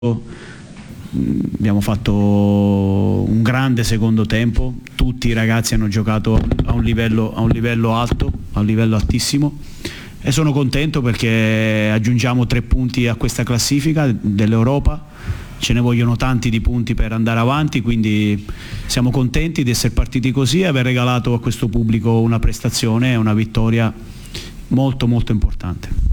Abbiamo fatto un grande secondo tempo, tutti i ragazzi hanno giocato a un livello alto, a un livello altissimo e sono contento perché aggiungiamo 3 punti a questa classifica dell'Europa, ce ne vogliono tanti di punti per andare avanti, quindi siamo contenti di essere partiti così e aver regalato a questo pubblico una prestazione e una vittoria molto molto importante.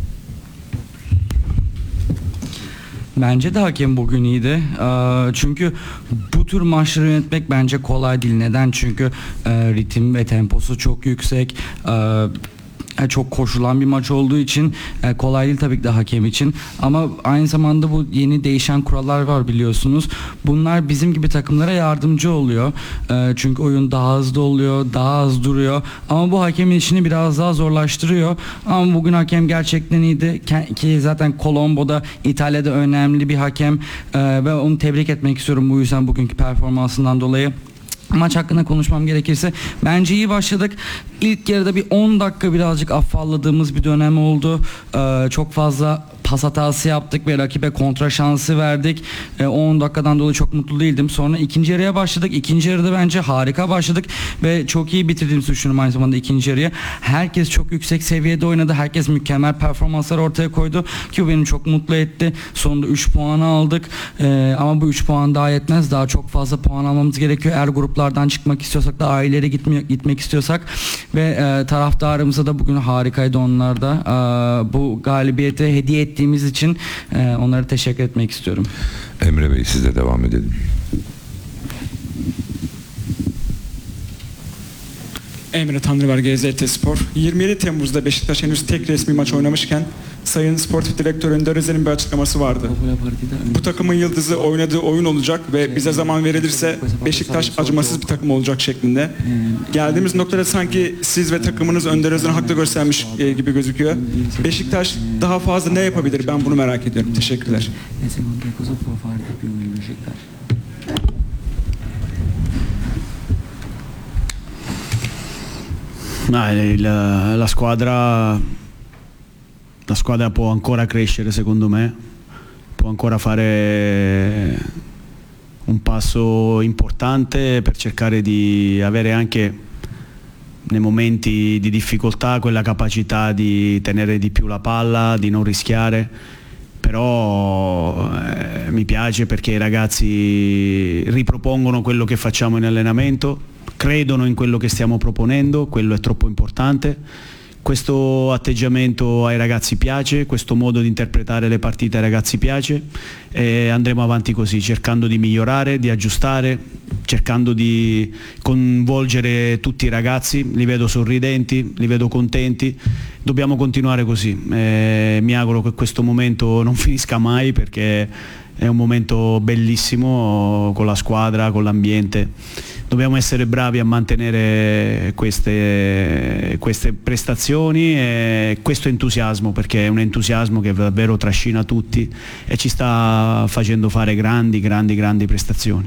Bence de hakem bugün iyiydi. Çünkü bu tür maçları yönetmek bence kolay değil. Neden? Çünkü ritim ve temposu çok yüksek. Çok koşulan bir maç olduğu için kolay değil tabii ki de hakem için. Ama aynı zamanda bu yeni değişen kurallar var biliyorsunuz. Bunlar bizim gibi takımlara yardımcı oluyor. Çünkü oyun daha hızlı oluyor, daha az duruyor. Ama bu hakemin işini biraz daha zorlaştırıyor. Ama bugün hakem gerçekten iyiydi. Ki zaten Colombo'da İtalya'da önemli bir hakem. Ve onu tebrik etmek istiyorum bu yüzden bugünkü performansından dolayı. Maç hakkında konuşmam gerekirse bence iyi başladık. İlk yarıda bir 10 dakika birazcık afalladığımız bir dönem oldu. Çok fazla pas hatası yaptık ve rakibe kontra şansı verdik. 10 dakikadan dolayı çok mutlu değildim. Sonra ikinci yarıya başladık. İkinci yarıda bence harika başladık ve çok iyi bitirdiğimizi düşünüyorum aynı zamanda ikinci yarıya. Herkes çok yüksek seviyede oynadı. Herkes mükemmel performanslar ortaya koydu ki bu beni çok mutlu etti. Sonunda 3 puan aldık. Ama bu 3 puan daha yetmez. Daha çok fazla puan almamız gerekiyor. Eğer gruplardan çıkmak istiyorsak da ailelere gitmek istiyorsak ve taraftarımıza da bugün harikaydı onlar da. Bu galibiyete hediye ettiğimiz için onlara teşekkür etmek istiyorum. Emre Bey sizle devam edelim. Emre Tanrıver, GZT Spor. 27 Temmuz'da Beşiktaş henüz tek resmi maç oynamışken Sayın Sportif Direktör Önder Özel'in bir açıklaması vardı. Bu takımın yıldızı oynadığı oyun olacak ve bize zaman verilirse Beşiktaş acımasız bir takım olacak şeklinde. Geldiğimiz noktada sanki siz ve takımınız Önder Özel'i haklı göstermiş gibi gözüküyor. Beşiktaş daha fazla ne yapabilir? Ben bunu merak ediyorum. Teşekkürler. La squadra può ancora crescere secondo me, può ancora fare un passo importante per cercare di avere anche nei momenti di difficoltà quella capacità di tenere di più la palla, di non rischiare, però mi piace perché i ragazzi ripropongono quello che facciamo in allenamento, credono in quello che stiamo proponendo, quello è troppo importante. Questo atteggiamento ai ragazzi piace, questo modo di interpretare le partite ai ragazzi piace e andremo avanti così, cercando di migliorare, di aggiustare, cercando di coinvolgere tutti i ragazzi, li vedo sorridenti, li vedo contenti, dobbiamo continuare così. Mi auguro che questo momento non finisca mai perché è un momento bellissimo con la squadra, con l'ambiente. Dobbiamo essere bravi a mantenere queste prestazioni e questo entusiasmo, perché è un entusiasmo che davvero trascina tutti e ci sta facendo fare grandi prestazioni.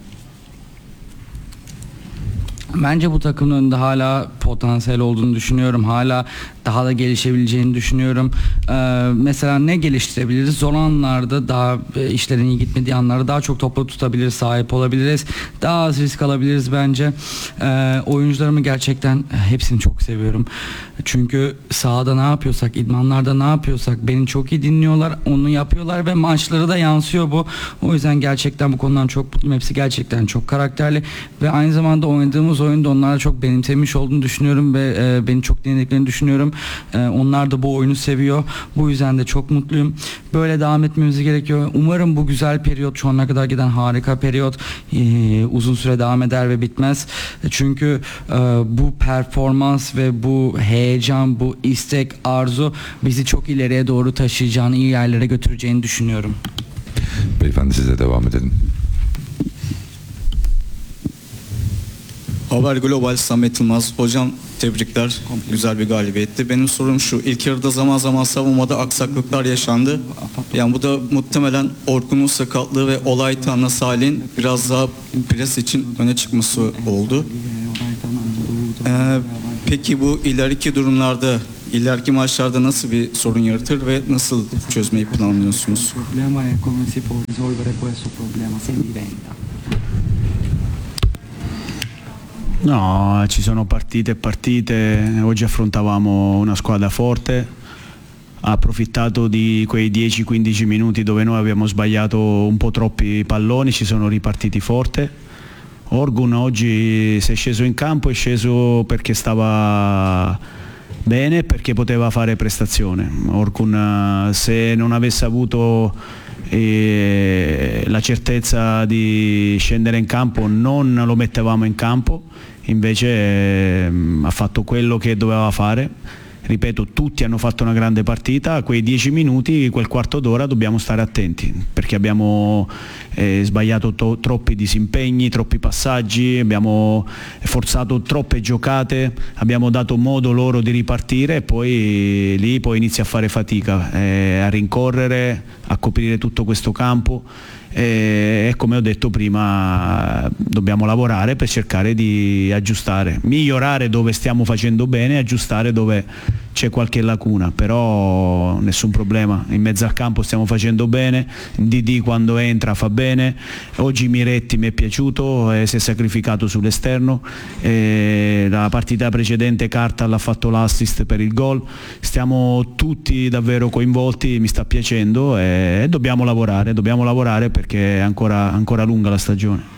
Bence bu takımın önünde hala potansiyel olduğunu düşünüyorum. Hala daha da gelişebileceğini düşünüyorum. Mesela ne geliştirebiliriz? Zor anlarda, daha işlerin iyi gitmediği anlarda daha çok topla tutabiliriz, sahip olabiliriz. Daha az risk alabiliriz bence. Oyuncularımı gerçekten hepsini çok seviyorum. Çünkü sahada ne yapıyorsak, idmanlarda ne yapıyorsak beni çok iyi dinliyorlar, onu yapıyorlar ve maçları da yansıyor bu. O yüzden gerçekten bu konudan çok mutluyum. Hepsi gerçekten çok karakterli ve aynı zamanda oynadığımız oyunda onlara çok benimsemiş olduğunu düşünüyorum ve beni çok dinlediklerini düşünüyorum. Onlar da bu oyunu seviyor. Bu yüzden de çok mutluyum. Böyle devam etmemiz gerekiyor. Umarım bu güzel periyot, şu ana kadar giden harika periyot uzun süre devam eder ve bitmez. Çünkü bu performans ve bu heyecan, bu istek, arzu bizi çok ileriye doğru taşıyacağını, iyi yerlere götüreceğini düşünüyorum. Beyefendi size devam edelim. Haber Global, Samet Yılmaz. Hocam tebrikler. Güzel bir galibiyetti. Benim sorum şu. İlk yarıda zaman zaman savunmada aksaklıklar yaşandı. Yani bu da muhtemelen Orkun'un sakatlığı ve Olaytan'la Salih'in biraz daha pres için öne çıkması oldu. Peki bu ileriki durumlarda ileriki maçlarda nasıl bir sorun yaratır ve nasıl çözmeyi planlıyorsunuz? Il problema è come si può risolvere questo problema se diventa. No, ci sono partite e partite, oggi affrontavamo una squadra forte, ha approfittato di quei 10-15 minuti dove noi abbiamo sbagliato un po' troppi palloni, ci sono ripartiti forte. Orgun oggi si è sceso in campo, è sceso perché stava bene e perché poteva fare prestazione. Orgun se non avesse avuto la certezza di scendere in campo non lo mettevamo in campo, invece ha fatto quello che doveva fare. Ripeto, tutti hanno fatto una grande partita, a quei 10 minuti, quel quarto d'ora dobbiamo stare attenti perché abbiamo sbagliato troppi disimpegni, troppi passaggi, abbiamo forzato troppe giocate, abbiamo dato modo loro di ripartire e poi lì inizia a fare fatica, a rincorrere, a coprire tutto questo campo. E come ho detto prima dobbiamo lavorare per cercare di aggiustare, migliorare dove stiamo facendo bene, aggiustare dove c'è qualche lacuna, però nessun problema, in mezzo al campo stiamo facendo bene, Didi quando entra fa bene, oggi Miretti mi è piaciuto, si è sacrificato sull'esterno, la partita precedente Kartal ha fatto l'assist per il gol, stiamo tutti davvero coinvolti, mi sta piacendo e dobbiamo lavorare perché è ancora lunga la stagione.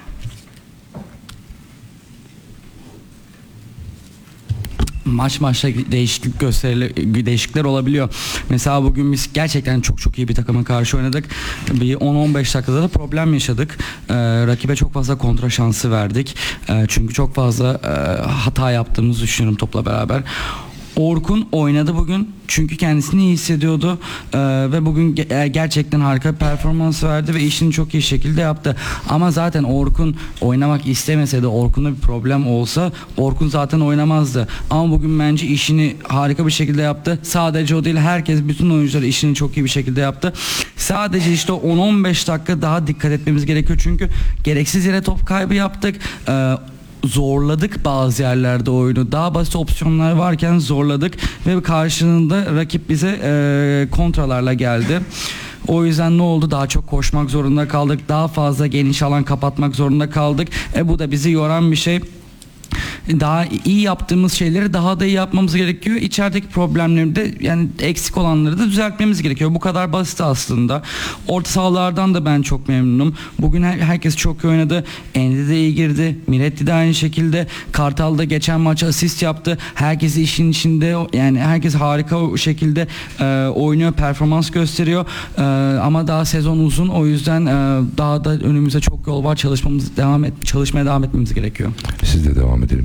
Maç maçta değişiklikler olabiliyor. Mesela bugün biz gerçekten çok iyi bir takıma karşı oynadık. Bir 10-15 dakikada da problem yaşadık. Rakibe çok fazla kontra şansı verdik. Çünkü çok fazla hata yaptığımızı düşünüyorum topla beraber. Orkun oynadı bugün çünkü kendisini iyi hissediyordu ve bugün gerçekten harika bir performans verdi ve işini çok iyi şekilde yaptı. Ama zaten Orkun oynamak istemese de, Orkun'da bir problem olsa Orkun zaten oynamazdı. Ama bugün bence işini harika bir şekilde yaptı. Sadece o değil, bütün oyuncular işini çok iyi bir şekilde yaptı. Sadece işte 10-15 dakika daha dikkat etmemiz gerekiyor çünkü gereksiz yere top kaybı yaptık. Zorladık bazı yerlerde oyunu. Daha basit opsiyonlar varken zorladık ve karşılığında rakip bize kontralarla geldi. O yüzden ne oldu? Daha çok koşmak zorunda kaldık. Daha fazla geniş alan kapatmak zorunda kaldık. Bu da bizi yoran bir şey. Daha iyi yaptığımız şeyleri daha da iyi yapmamız gerekiyor. İçerideki problemleri de, yani eksik olanları da düzeltmemiz gerekiyor. Bu kadar basit aslında. Orta sahalardan da ben çok memnunum. Bugün herkes çok iyi oynadı. Endi de iyi girdi. Miretti de aynı şekilde. Kartal da geçen maç asist yaptı. Herkes işin içinde, yani herkes harika o şekilde oynuyor, performans gösteriyor. Ama daha sezon uzun. O yüzden daha da önümüzde çok yol var. Çalışmaya devam etmemiz gerekiyor. Siz de devam edelim.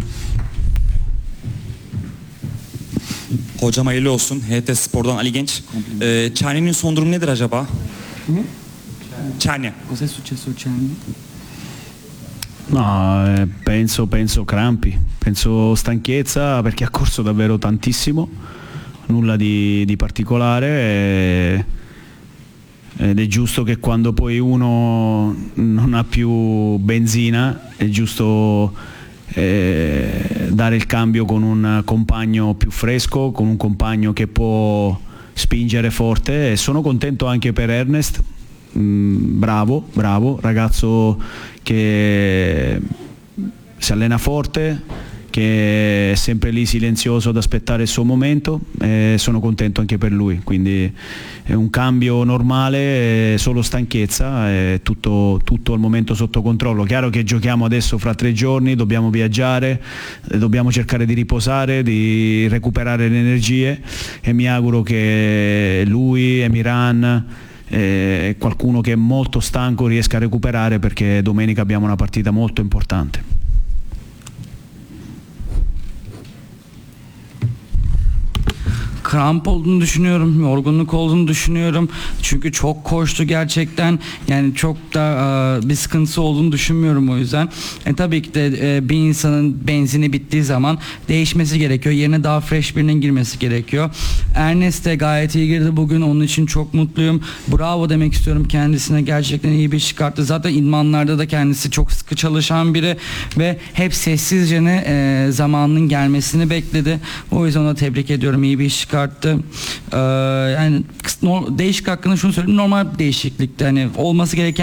Hocam hayırlı olsun. HT Spor'dan Ali Genç. Çani'nin son durumu nedir acaba? Çani. Cos'è successo Ciani? No, penso crampi, penso stanchezza perché ha corso davvero tantissimo, nulla di particolare ed è giusto che quando poi uno non ha più benzina è giusto dare il cambio con un compagno più fresco, con un compagno che può spingere forte e sono contento anche per Ernest, bravo, ragazzo che si allena forte, che è sempre lì silenzioso ad aspettare il suo momento e sono contento anche per lui, quindi è un cambio normale, solo stanchezza, è tutto al momento sotto controllo. Chiaro che giochiamo adesso fra 3 giorni, dobbiamo viaggiare, dobbiamo cercare di riposare, di recuperare le energie e mi auguro che lui, Emirhan e qualcuno che è molto stanco riesca a recuperare perché domenica abbiamo una partita molto importante. kramp olduğunu düşünüyorum, yorgunluk olduğunu düşünüyorum. Çünkü çok koştu gerçekten. Yani çok da bir sıkıntısı olduğunu düşünmüyorum o yüzden. Tabii ki de bir insanın benzini bittiği zaman değişmesi gerekiyor. Yerine daha fresh birinin girmesi gerekiyor. Ernest de gayet iyi girdi bugün. Onun için çok mutluyum. Bravo demek istiyorum kendisine. Gerçekten iyi bir iş çıkarttı. Zaten idmanlarda da kendisi çok sıkı çalışan biri ve hep sessizce zamanının gelmesini bekledi. O yüzden onu tebrik ediyorum. İyi bir iş çıkarttı. Yani değişik hakkında şunu söyleyeyim. Normal bir değişiklikti. Hani olması gereken